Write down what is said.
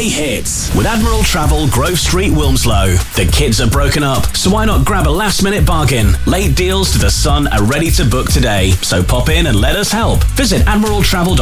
Weekly Hits with Admiral Travel, Grove Street, Wilmslow. The kids are broken up, so why not grab a last-minute bargain? Late deals to the sun are ready to book today, so pop in and let us help. Visit admiraltravel.com.